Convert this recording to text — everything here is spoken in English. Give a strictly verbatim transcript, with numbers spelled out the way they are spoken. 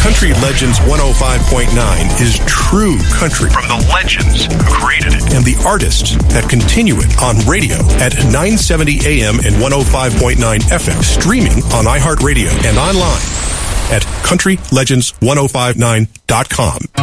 Country Legends one oh five point nine is true country from the legends who created it and the artists that continue it on radio at nine seventy A M and one oh five point nine F M, streaming on iHeartRadio and online at country legends ten fifty-nine dot com.